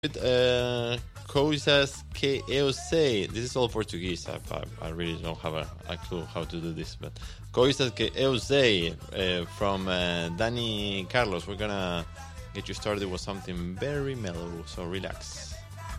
with coisas que eu sei. This is all Portuguese. I really don't have a clue how to do this, but coisas que eu sei from Danny Carlos. We're gonna get you started with something very mellow, so relax.